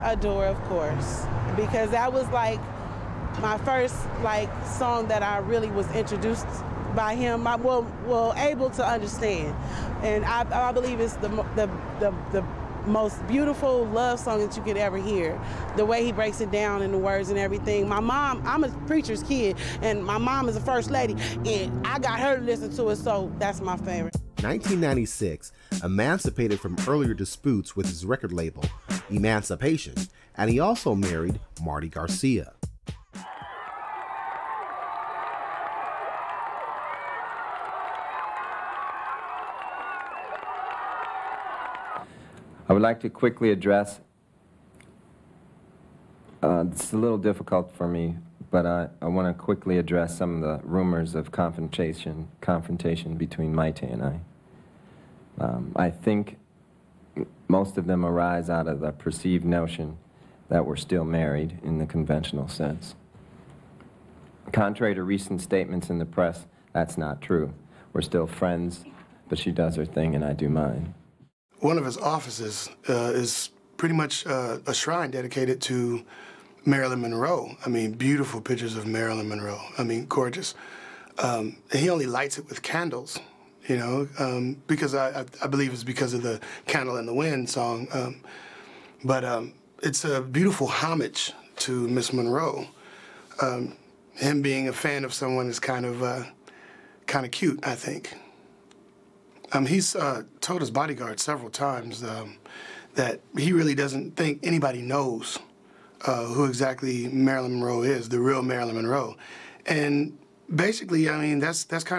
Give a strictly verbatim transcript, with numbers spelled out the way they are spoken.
Adore, of course, because that was like my first like song that I really was introduced by him. I well, well able to understand, and I, I believe it's the the the the most beautiful love song that you could ever hear. The way he breaks it down in the words and everything. My mom, I'm a preacher's kid, and my mom is a first lady, and I got her to listen to it, so that's my favorite. nineteen ninety-six, emancipated from earlier disputes with his record label, Emancipation, and he also married Marty Garcia. I would like to quickly address, uh, it's a little difficult for me, but I, I want to quickly address some of the rumors of confrontation, confrontation between Mayte and I. Um, I think most of them arise out of the perceived notion that we're still married in the conventional sense. Contrary to recent statements in the press, that's not true. We're still friends, but she does her thing and I do mine. One of his offices uh, is pretty much uh, a shrine dedicated to Marilyn Monroe. I mean, beautiful pictures of Marilyn Monroe. I mean, gorgeous. Um, and he only lights it with candles, you know, um, because I, I, I believe it's because of the Candle in the Wind song. Um, but um, it's a beautiful homage to Miss Monroe. Um, him being a fan of someone is kind of, uh, kind of cute, I think. Um, he's uh, told his bodyguard several times um, that he really doesn't think anybody knows uh, who exactly Marilyn Monroe is, the real Marilyn Monroe. And basically, I mean, that's that's kind of